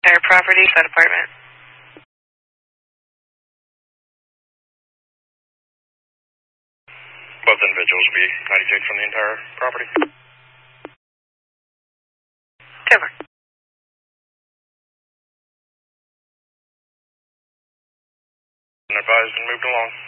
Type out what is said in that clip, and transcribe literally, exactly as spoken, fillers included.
Entire property, that apartment. Both individuals will be ninety-six from the entire property. Cover. And advised and moved along.